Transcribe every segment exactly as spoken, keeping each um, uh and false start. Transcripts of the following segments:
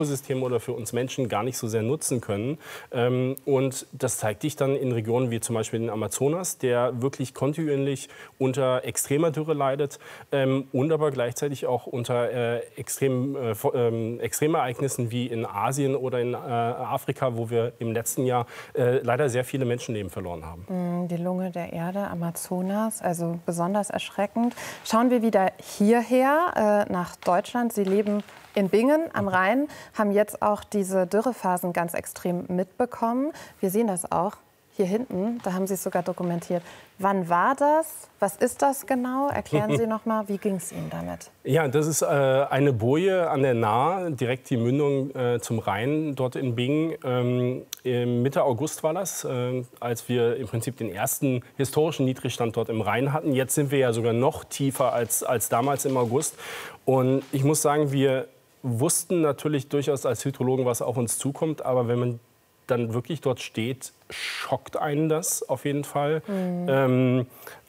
Ökosystem oder für uns Menschen gar nicht so sehr nutzen können. Ähm, und das zeigt sich dann in Regionen wie zum Beispiel den Amazonas, der wirklich kontinuierlich unter extremer Dürre leidet ähm, und aber gleichzeitig auch unter äh, extrem, äh, äh, Extremereignissen wie in Asien oder in äh, Afrika, wo wir im letzten Jahr äh, leider sehr viele Menschenleben verloren haben. Die Lunge der Erde, Amazonas, also besonders erschreckend. Schauen wir wieder hierher, äh, nach Deutschland. Sie leben in Bingen am Rhein, haben jetzt auch diese Dürrephasen ganz extrem mitbekommen. Wir sehen das auch hier hinten, da haben Sie es sogar dokumentiert. Wann war das? Was ist das genau? Erklären Sie noch mal, wie ging es Ihnen damit? Ja, das ist äh, eine Boje an der Nahe, direkt die Mündung äh, zum Rhein, dort in Bingen. Ähm, Mitte August war das, äh, als wir im Prinzip den ersten historischen Niedrigstand dort im Rhein hatten. Jetzt sind wir ja sogar noch tiefer als, als damals im August. Und ich muss sagen, wir wussten natürlich durchaus als Hydrologen, was auf uns zukommt. Aber wenn man dann wirklich dort steht, schockt einen das auf jeden Fall. Mhm. Ähm,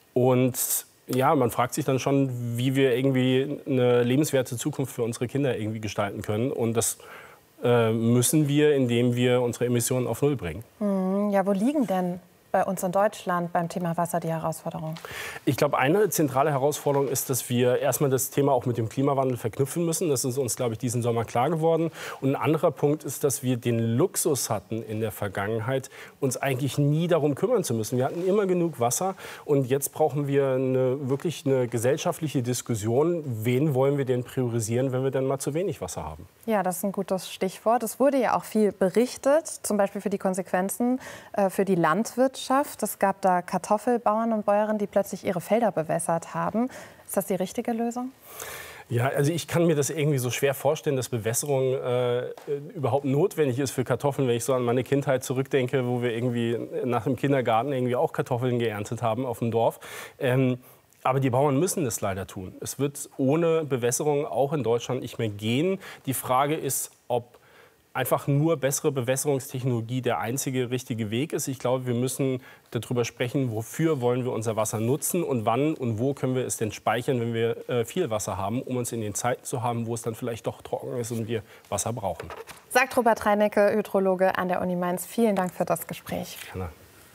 und ja, man fragt sich dann schon, wie wir irgendwie eine lebenswerte Zukunft für unsere Kinder irgendwie gestalten können. Und das äh, müssen wir, indem wir unsere Emissionen auf Null bringen. Mhm. Ja, wo liegen denn bei uns in Deutschland beim Thema Wasser die Herausforderung? Ich glaube, eine zentrale Herausforderung ist, dass wir erstmal das Thema auch mit dem Klimawandel verknüpfen müssen. Das ist uns, glaube ich, diesen Sommer klar geworden. Und ein anderer Punkt ist, dass wir den Luxus hatten in der Vergangenheit, uns eigentlich nie darum kümmern zu müssen. Wir hatten immer genug Wasser und jetzt brauchen wir eine, wirklich eine gesellschaftliche Diskussion. Wen wollen wir denn priorisieren, wenn wir denn mal zu wenig Wasser haben? Ja, das ist ein gutes Stichwort. Es wurde ja auch viel berichtet, zum Beispiel für die Konsequenzen äh, für die Landwirtschaft. Es gab da Kartoffelbauern und Bäuerinnen, die plötzlich ihre Felder bewässert haben. Ist das die richtige Lösung? Ja, also ich kann mir das irgendwie so schwer vorstellen, dass Bewässerung äh, überhaupt notwendig ist für Kartoffeln, wenn ich so an meine Kindheit zurückdenke, wo wir irgendwie nach dem Kindergarten irgendwie auch Kartoffeln geerntet haben auf dem Dorf. Ähm, Aber die Bauern müssen das leider tun. Es wird ohne Bewässerung auch in Deutschland nicht mehr gehen. Die Frage ist, ob einfach nur bessere Bewässerungstechnologie der einzige richtige Weg ist. Ich glaube, wir müssen darüber sprechen, wofür wollen wir unser Wasser nutzen und wann und wo können wir es denn speichern, wenn wir äh, viel Wasser haben, um uns in den Zeiten zu haben, wo es dann vielleicht doch trocken ist und wir Wasser brauchen. Sagt Robert Reinecke, Hydrologe an der Uni Mainz. Vielen Dank für das Gespräch. Gerne.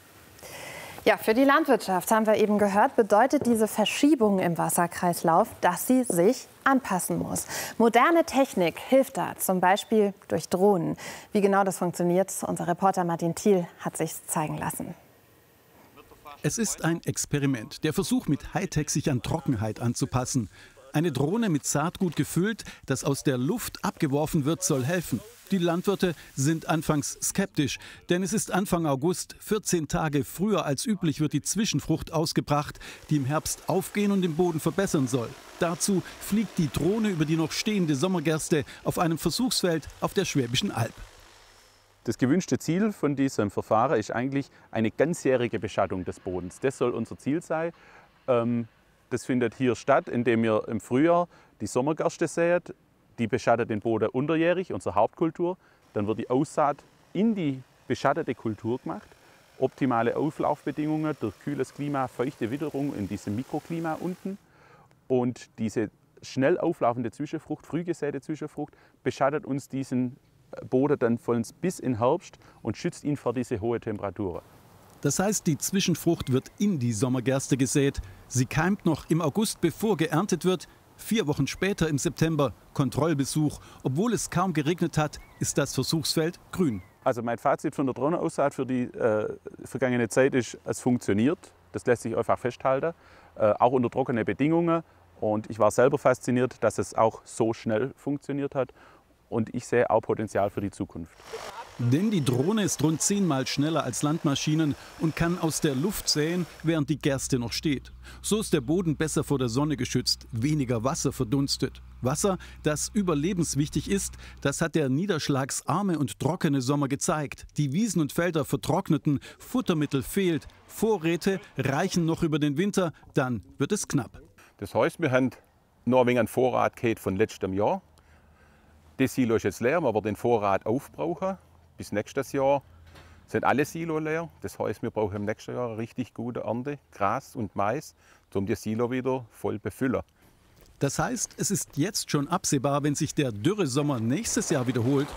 Ja, für die Landwirtschaft, haben wir eben gehört, bedeutet diese Verschiebung im Wasserkreislauf, dass sie sich anpassen muss. Moderne Technik hilft da, zum Beispiel durch Drohnen. Wie genau das funktioniert, unser Reporter Martin Thiel hat sich zeigen lassen. Es ist ein Experiment, der Versuch, mit Hightech sich an Trockenheit anzupassen. Eine Drohne mit Saatgut gefüllt, das aus der Luft abgeworfen wird, soll helfen. Die Landwirte sind anfangs skeptisch, denn es ist Anfang August, vierzehn Tage früher als üblich wird die Zwischenfrucht ausgebracht, die im Herbst aufgehen und den Boden verbessern soll. Dazu fliegt die Drohne über die noch stehende Sommergerste auf einem Versuchsfeld auf der Schwäbischen Alb. Das gewünschte Ziel von diesem Verfahren ist eigentlich eine ganzjährige Beschattung des Bodens. Das soll unser Ziel sein. Das findet hier statt, indem wir im Frühjahr die Sommergerste sät. Die beschattet den Boden unterjährig, unsere Hauptkultur. Dann wird die Aussaat in die beschattete Kultur gemacht. Optimale Auflaufbedingungen durch kühles Klima, feuchte Witterung in diesem Mikroklima unten. Und diese schnell auflaufende Zwischenfrucht, früh gesäte Zwischenfrucht, beschattet uns diesen Boden dann vollends bis in Herbst und schützt ihn vor diese hohen Temperaturen. Das heißt, die Zwischenfrucht wird in die Sommergerste gesät. Sie keimt noch im August, bevor geerntet wird. Vier Wochen später im September Kontrollbesuch. Obwohl es kaum geregnet hat, ist das Versuchsfeld grün. Also mein Fazit von der Drohnenaussaat für die äh, vergangene Zeit ist, es funktioniert. Das lässt sich einfach festhalten, äh, auch unter trockenen Bedingungen. Und ich war selber fasziniert, dass es auch so schnell funktioniert hat. Und ich sehe auch Potenzial für die Zukunft. Denn die Drohne ist rund zehnmal schneller als Landmaschinen und kann aus der Luft säen, während die Gerste noch steht. So ist der Boden besser vor der Sonne geschützt, weniger Wasser verdunstet. Wasser, das überlebenswichtig ist, das hat der niederschlagsarme und trockene Sommer gezeigt. Die Wiesen und Felder vertrockneten, Futtermittel fehlt, Vorräte reichen noch über den Winter, dann wird es knapp. Das heißt, wir haben noch ein wenig einen Vorrat gehabt von letztem Jahr. Das Silo ist jetzt leer, wir werden den Vorrat aufbrauchen. Bis nächstes Jahr sind alle Silo leer. Das heißt, wir brauchen im nächsten Jahr eine richtig gute Ernte, Gras und Mais, um das Silo wieder voll befüllen. Das heißt, es ist jetzt schon absehbar, wenn sich der Dürresommer nächstes Jahr wiederholt,